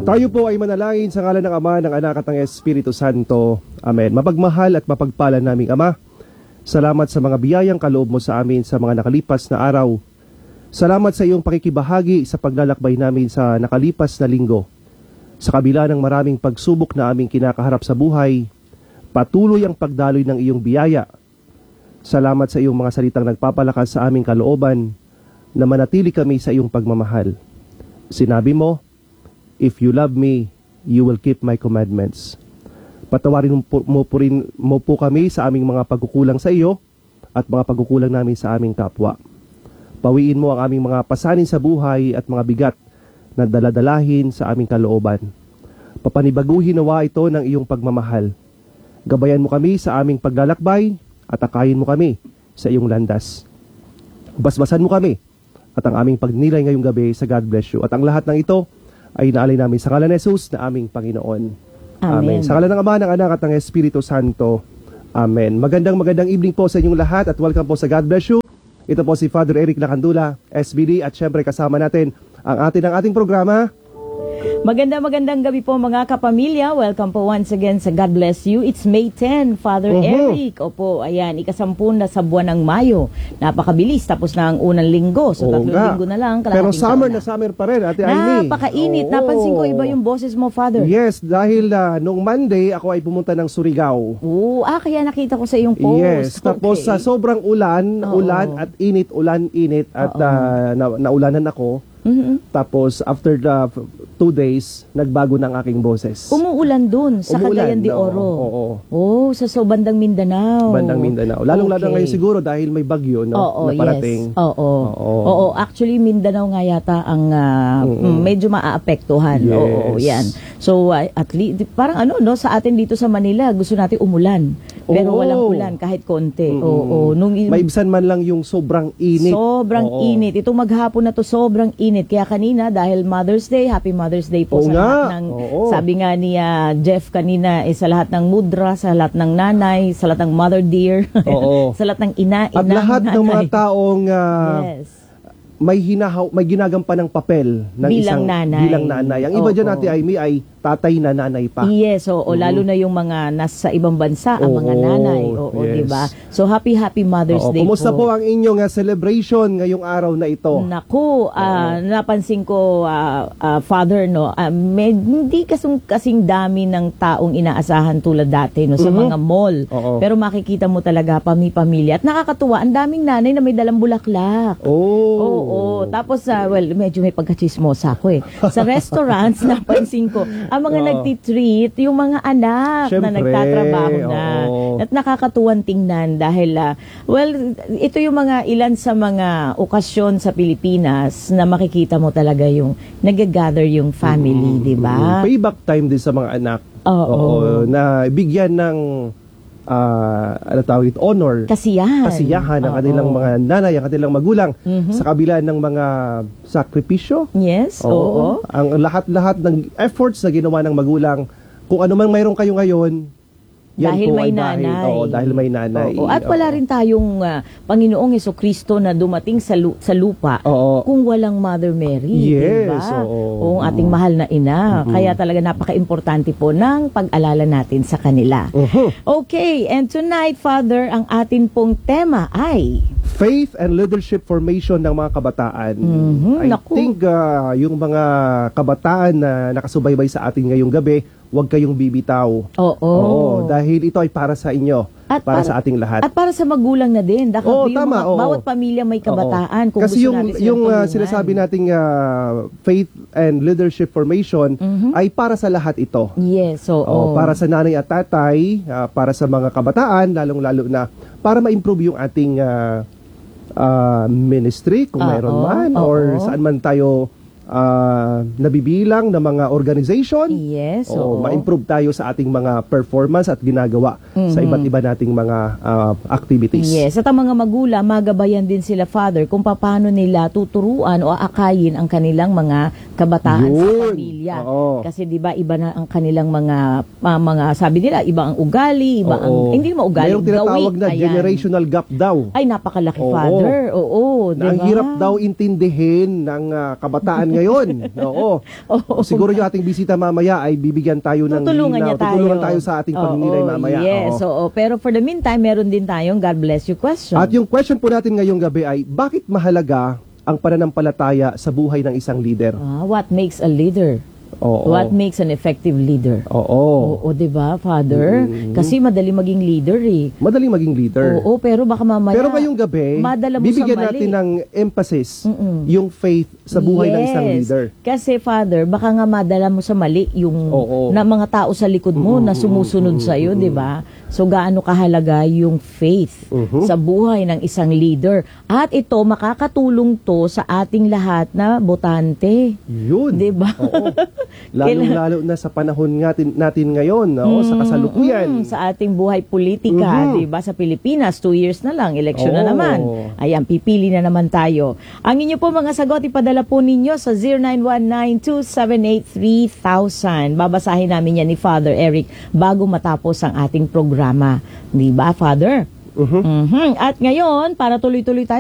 Tayo po ay manalangin sa ngalan ng Ama, ng Anak at ng Espiritu Santo. Amen. Mapagmahal at mapagpala naming Ama, salamat sa mga biyayang kaloob mo sa amin sa mga nakalipas na araw. Salamat sa iyong pakikibahagi sa paglalakbay namin sa nakalipas na linggo. Sa kabila ng maraming pagsubok na aming kinakaharap sa buhay, patuloy ang pagdaloy ng iyong biyaya. Salamat sa iyong mga salitang nagpapalakas sa aming kalooban na manatili kami sa iyong pagmamahal. Sinabi mo, "If you love me, you will keep my commandments." Patawarin mo po kami sa aming mga pagkukulang sa iyo at mga pagkukulang namin sa aming kapwa. Pawiin mo ang aming mga pasanin sa buhay at mga bigat na daladalahin sa aming kalooban. Papanibaguhin nawa ito ng iyong pagmamahal. Gabayan mo kami sa aming paglalakbay at akayin mo kami sa iyong landas. Basbasan mo kami at ang aming pagnilay ngayong gabi sa God Bless You. At ang lahat ng ito ay naalay namin sa ngalan ni Jesus na aming Panginoon. Amen. Sa ngalan ng Ama, ng Anak at ng Espiritu Santo. Amen. Magandang evening po sa inyong lahat at welcome po sa God Bless You. Ito po si Father Eric Lacandula, SBD, at syempre kasama natin ang ating programa. Magandang gabi po mga kapamilya. Welcome po once again sa God Bless You. It's May 10, Father Eric. Opo, ayan, ika-10 na sa buwan ng Mayo. Napakabilis, tapos na ang unang linggo. So, tatlong linggo na lang. Pero summer na summer pa rin, Ate Aimee. Napakainit. Napansin ko iba yung boses mo, Father. Yes, dahil nung Monday, ako ay pumunta ng Surigao. Kaya nakita ko sa iyong post. Yes, tapos sa sobrang ulan at init, at naulanan ako. Tapos after the 2 days, nagbago ng aking boses. Umuulan dun sa Cagayan de Oro. Sa bandang Mindanao. Lalong-lalo ngayon siguro dahil may bagyo na parating. Yes. Actually Mindanao nga yata ang medyo maaapektuhan. Yes. Yan. So at least parang sa atin dito sa Manila, gusto natin umulan. Pero walang ulan kahit konti. Maibsan man lang yung sobrang init. Init. Itong maghapon na to sobrang init. Kaya kanina dahil Mother's Day, Happy Mother's Day po sa lahat ng sabi nga ni Jeff kanina sa lahat ng mudra, sa lahat ng nanay, sa lahat ng mother dear, sa lahat ng ina, at lahat ng mga taong may ginagampan ng papel ng bilang nanay. Ang iba dyan natin ay tatay na nanay pa. Yes, lalo na yung mga nasa ibang bansa, ang mga nanay. Yes. Diba? So happy Mother's Day kumusta po ang inyong celebration ngayong araw na ito? Naku, napansin ko, Father, hindi kasing dami ng taong inaasahan tulad dati sa mga mall. Pero makikita mo talaga pamilya. At nakakatuwa, ang daming nanay na may dalang bulaklak. Tapos, medyo may pagkachismosa ako Sa restaurants, napansin ko, ang mga nagtitreat, yung mga anak na nagtatrabaho na. At nakakatuwang tingnan dahil, ito yung mga ilan sa mga okasyon sa Pilipinas na makikita mo talaga yung nag-gather yung family, di ba? Payback time din sa mga anak. Na bigyan ng honor, kasiyahan ng kanilang mga nanay, ang kanilang magulang sa kabila ng mga sakripisyo. Yes, ang lahat ng efforts na ginawa ng magulang, kung ano man mayroon kayo ngayon, yan dahil po may ay nanay. Dahil may nanay. At wala rin tayong Panginoong Jesucristo na dumating sa lupa kung walang Mother Mary. Yes. Diba? Ang ating mahal na ina. Kaya talaga napaka-importante po ng pag-alala natin sa kanila. Okay, and tonight, Father, ang atin pong tema ay faith and leadership formation ng mga kabataan. I think yung mga kabataan na nakasubaybay sa atin ngayong gabi, huwag kayong bibitaw. Dahil ito ay para sa inyo, para sa ating lahat. At para sa magulang na din. Dahil bawat pamilya may kabataan. Kung kasi yung sinasabi nating faith and leadership formation ay para sa lahat ito. Yes, para sa nanay at tatay, para sa mga kabataan, lalong-lalo na para ma-improve yung ating ministry, kung mayroon man, or saan man tayo nabibilang ng mga organization. Yes. Ma-improve tayo sa ating mga performance at ginagawa sa iba't iba nating mga activities. Yes. At ang mga magulang, magabayan din sila, Father, kung paano nila tuturuan o aakayin ang kanilang mga kabataan sa pamilya. Kasi di ba iba na ang kanilang mga sabi nila, iba ang ugali, iba ang hindi mo ugali, mayroong tinatawag na generational gap daw. Ay, napakalaki, Father. Na ang hirap daw intindihin ng kabataan ngayon. Oo. Siguro yung ating bisita mamaya ay bibigyan tayo ng Tutulungan niya tayo. Tutulungan tayo sa ating pagninilay mamaya. Yes, oo. Pero for the meantime, meron din tayong God bless you question. At yung question po natin ngayong gabi ay, bakit mahalaga ang pananampalataya sa buhay ng isang leader? What makes a leader? Oo. What makes an effective leader? Oo. Oo, 'di ba, Father? Kasi madali maging leader eh. Madaling maging leader. Oo, pero baka mamaya Pero ngayong gabi, madala mo bibigyan sa mali. natin ng emphasis yung faith sa buhay ng isang leader. Kasi, Father, baka nga madala mo sa mali yung Oo. na mga tao sa likod mo na sumusunod sa iyo, 'di ba? So gaano kahalaga yung faith sa buhay ng isang leader. At ito makakatulong to sa ating lahat na botante. Yun. 'Di ba? Oo. Lalo na sa panahon natin ngayon, sa kasalukuyan. Sa ating buhay politika, 'di ba? Sa Pilipinas, 2 years na lang, eleksyon na naman. Ayan, pipili na naman tayo. Ang inyo po mga sagot ipadala po ninyo sa 0919-278-3000. Babasahin namin yan ni Father Eric bago matapos ang ating programa. 'Di ba, Father? At ngayon, para tuloy-tuloy tayo